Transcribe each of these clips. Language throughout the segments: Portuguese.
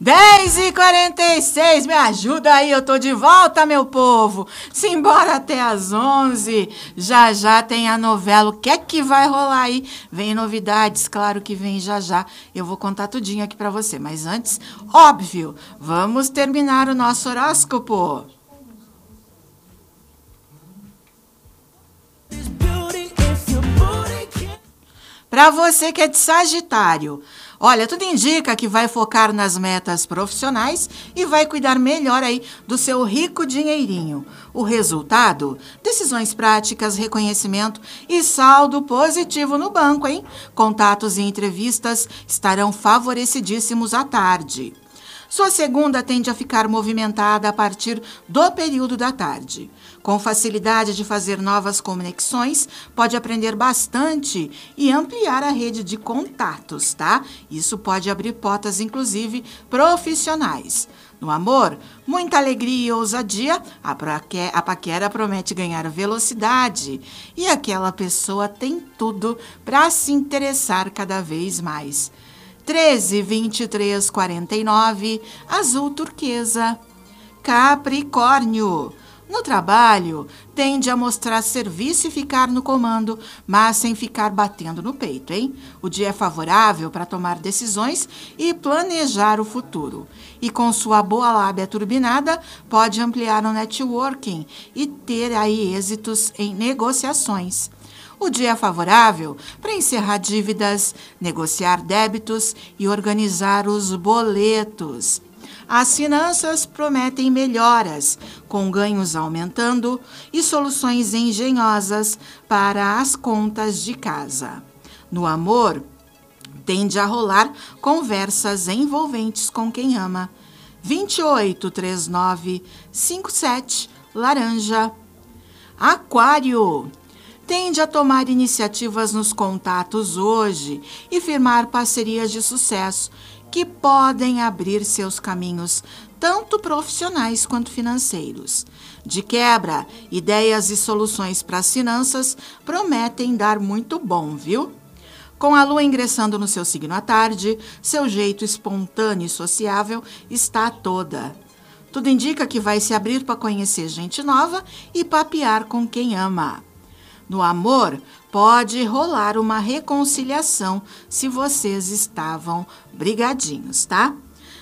10h46, me ajuda aí, eu tô de volta, meu povo. Simbora até às 11. Já já tem a novela. O que é que vai rolar aí? Vem novidades, claro que vem já já. Eu vou contar tudinho aqui pra você. Mas antes, óbvio, vamos terminar o nosso horóscopo. Para você que é de Sagitário, olha, tudo indica que vai focar nas metas profissionais e vai cuidar melhor aí do seu rico dinheirinho. O resultado? Decisões práticas, reconhecimento e saldo positivo no banco, hein? Contatos e entrevistas estarão favorecidíssimos à tarde. Sua segunda tende a ficar movimentada a partir do período da tarde. Com facilidade de fazer novas conexões, pode aprender bastante e ampliar a rede de contatos, tá? Isso pode abrir portas, inclusive, profissionais. No amor, muita alegria e ousadia, a paquera promete ganhar velocidade e aquela pessoa tem tudo para se interessar cada vez mais. 13, 23, 49, azul turquesa. Capricórnio. No trabalho, tende a mostrar serviço e ficar no comando, mas sem ficar batendo no peito, hein? O dia é favorável para tomar decisões e planejar o futuro. E com sua boa lábia turbinada, pode ampliar o networking e ter aí êxitos em negociações. O dia é favorável para encerrar dívidas, negociar débitos e organizar os boletos. As finanças prometem melhoras, com ganhos aumentando e soluções engenhosas para as contas de casa. No amor, tende a rolar conversas envolventes com quem ama. 28, 39, 57, laranja. Aquário. Tende a tomar iniciativas nos contatos hoje e firmar parcerias de sucesso que podem abrir seus caminhos, tanto profissionais quanto financeiros. De quebra, ideias e soluções para as finanças prometem dar muito bom, viu? Com a lua ingressando no seu signo à tarde, seu jeito espontâneo e sociável está toda. Tudo indica que vai se abrir para conhecer gente nova e papear com quem ama. No amor, pode rolar uma reconciliação se vocês estavam brigadinhos, tá?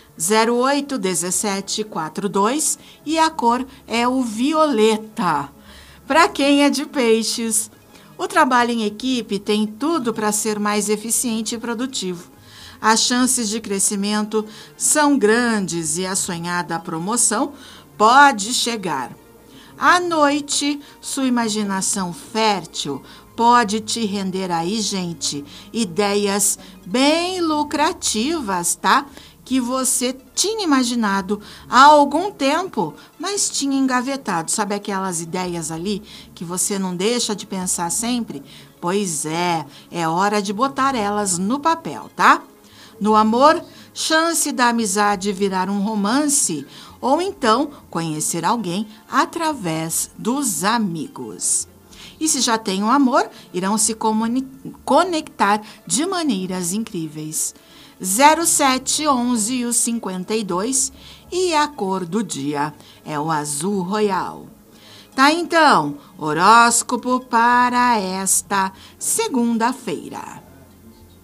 08 17 42 e a cor é o violeta. Para quem é de peixes, o trabalho em equipe tem tudo para ser mais eficiente e produtivo. As chances de crescimento são grandes e a sonhada promoção pode chegar. À noite, sua imaginação fértil pode te render aí, gente, ideias bem lucrativas, tá? Que você tinha imaginado há algum tempo, mas tinha engavetado. Sabe aquelas ideias ali que você não deixa de pensar sempre? Pois é hora de botar elas no papel, tá? No amor, chance da amizade virar um romance ou então conhecer alguém através dos amigos. E se já tem um amor, irão se conectar de maneiras incríveis. 07, 11 e o 52 e a cor do dia é o azul royal. Tá então, horóscopo para esta segunda-feira.